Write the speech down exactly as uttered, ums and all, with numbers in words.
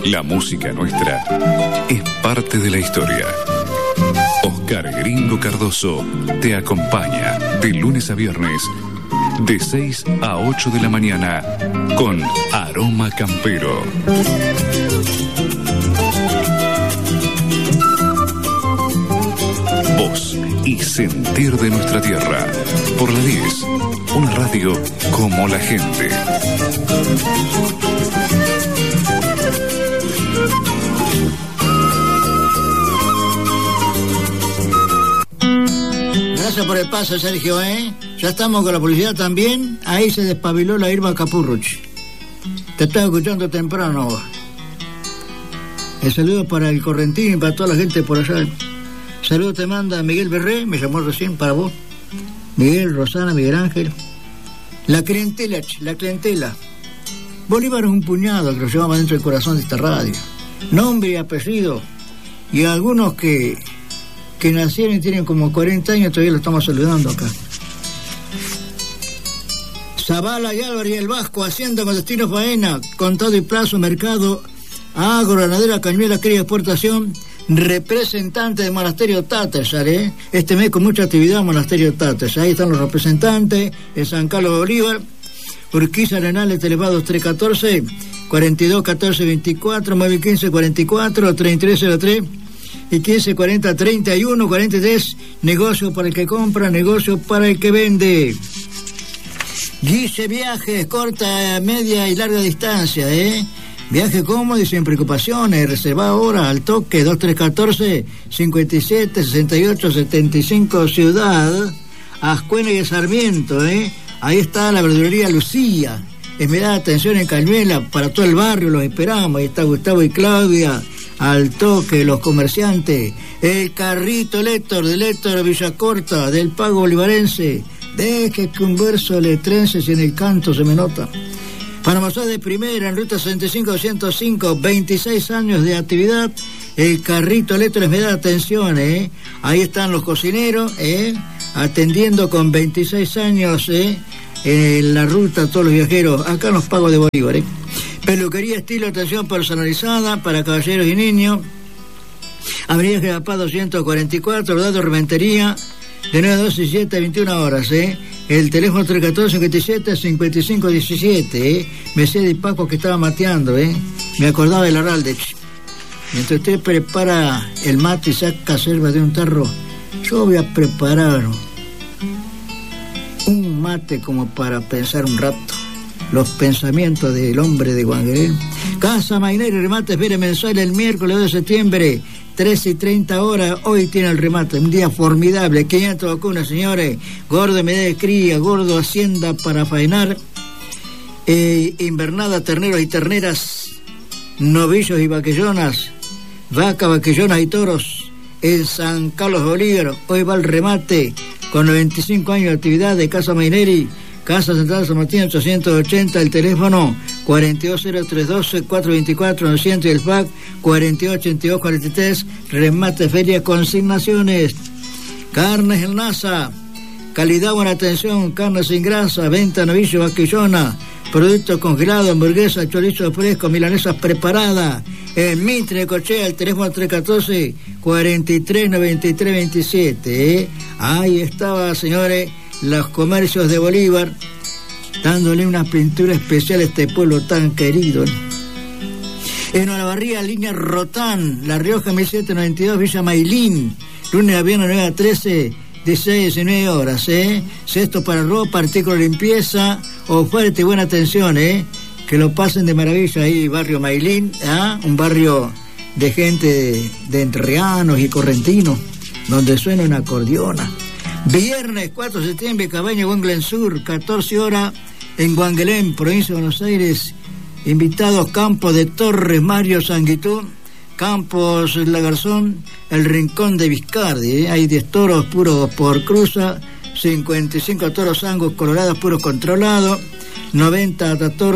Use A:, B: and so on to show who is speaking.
A: La música nuestra es parte de la historia. Oscar Gringo Cardoso te acompaña de lunes a viernes de seis a ocho de la mañana con Aroma Campero. Voz y sentir de nuestra tierra. Por la diez, una radio como la gente.
B: Gracias por el paso, Sergio, ¿eh? Ya estamos con la publicidad también. Ahí se despabiló la Irma Capurruch. Te estaba escuchando temprano. El saludo para el Correntín y para toda la gente por allá. Saludo te manda Miguel Berré, me llamó recién para vos. Miguel, Rosana, Miguel Ángel. La clientela, la clientela. Bolívar es un puñado que lo llevaba dentro del corazón de esta radio. Nombre y apellido. Y algunos que... que nacieron y tienen como cuarenta años, todavía lo estamos saludando acá. Zavala y Álvarez y el Vasco, Hacienda con destino faena, contado y plazo, mercado, agro, ganadera, cañuela, cría, exportación, representante de Monasterio Tatersar, ¿eh? Este mes con mucha actividad Monasterio Tatersar, ahí están los representantes, en San Carlos de Bolívar, Urquiza, Arenales, Televados tres catorce, cuarenta y dos catorce veinticuatro, nueve quince cuarenta y cuatro, treinta y tres cero tres, y quince cuarenta treinta y uno cuarenta y tres, negocio para el que compra, negocio para el que vende. Guille Viajes, corta, media y larga distancia, ¿eh? Viaje cómodo y sin preocupaciones, reserva ahora al toque dos tres uno cuatro, cinco siete, seis ocho, siete cinco, Ciudad, Ascuena y Sarmiento, ¿eh? Ahí está la verdulería Lucía. Esmerada atención en Cañuela, para todo el barrio los esperamos. Ahí está Gustavo y Claudia, al toque, los comerciantes. El carrito Héctor, del Héctor Villacorta, del Pago Bolivarense. Deje que un verso le trence si en el canto se me nota. Panamazá de primera, en ruta sesenta y cinco doscientos cinco, veintiséis años de actividad. El carrito Héctor Esmerada atención, ¿eh? Ahí están los cocineros, ¿eh? Atendiendo con veintiséis años, ¿eh? En la ruta a todos los viajeros, acá en los Pagos de Bolívar, ¿eh? Peluquería estilo atención personalizada para caballeros y niños. Avenida General doscientos cuarenta y cuatro, Rodado Rementería, de nueve a doce y siete a veintiuna horas, ¿eh? El teléfono tres uno cuatro, cincuenta y siete, cincuenta y cinco diecisiete, ¿eh? Mercedes y Paco que estaba mateando, ¿eh? Me acordaba del Araldech. Mientras usted prepara el mate y saca cerveza de un tarro, yo voy a preparar un mate como para pensar un rato. Los pensamientos del hombre de Guanguerel. Casa Mainero y remates, feria mensual el miércoles dos de septiembre, trece y treinta horas. Hoy tiene el remate, un día formidable. quinientas vacunas, señores. Gordo medida de cría, gordo hacienda para faenar. Eh, invernada, terneros y terneras, novillos y vaquillonas, vaca, vaquillonas y toros. En San Carlos de Bolívar, hoy va el remate con noventa y cinco años de actividad de Casa Maineri. Casa Central San Martín ochocientos ochenta, el teléfono cuarenta y dos cero tres doce, cuatrocientos veinticuatro novecientos y el fax cuarenta y ocho ochenta y dos cuarenta y tres, remate, feria, consignaciones. Carnes El Nasa, calidad, buena atención, carne sin grasa, venta, novillo, vaquillona, productos congelados, hamburguesa, chorizo fresco, milanesas preparadas. En Mitre de Cochea, el teléfono tres uno cuatro, cuarenta y tres noventa y tres veintisiete, ¿eh? Ahí estaba, señores, los comercios de Bolívar, dándole una pintura especial a este pueblo tan querido. En Olavarría, línea Rotán, La Rioja, mil setecientos noventa y dos, Villa Mailín, lunes a viernes nueve a trece, dieciséis a diecinueve horas, ¿eh? Cesto para ropa, artículo de limpieza, oferta y buena atención, ¿eh? Que lo pasen de maravilla ahí, barrio Mailín, ¿eh? Un barrio de gente de, de entrerrianos y correntinos, donde suena una acordeona. Viernes cuatro de septiembre, Cabaña Guanglen Sur, catorce horas, en Guanguelén, provincia de Buenos Aires. Invitados Campos de Torres, Mario Sanguitú, Campos Lagarzón, el Rincón de Vizcardi, ¿eh? Hay diez toros puros por cruza, cincuenta y cinco toros angos colorados puros controlados, noventa toros